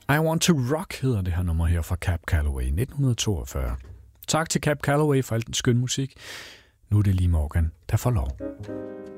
I Want to Rock hedder det her nummer her fra Cab Calloway 1942. Tak til Cab Calloway for al den skøn musik. Nu er det Lee Morgan, der får lov.